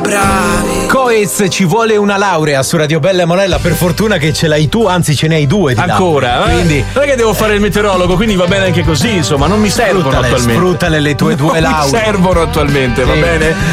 bravi. Coez, ci vuole una laurea su Radio Bella e Monella, per fortuna che ce l'hai tu, anzi ce ne hai due di ancora, lauree, quindi non è che devo fare il meteorologo, quindi va bene anche così, insomma, non mi servono attualmente. Sfruttale le tue due lauree. Mi servono attualmente, va bene?